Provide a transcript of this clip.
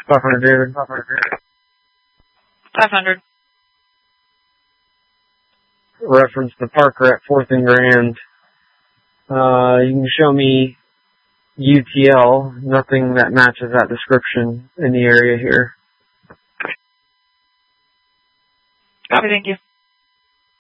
500, David. 500. Reference the Parker at 4th and Grand. You can show me UTL, nothing that matches that description in the area here. Copy, thank you.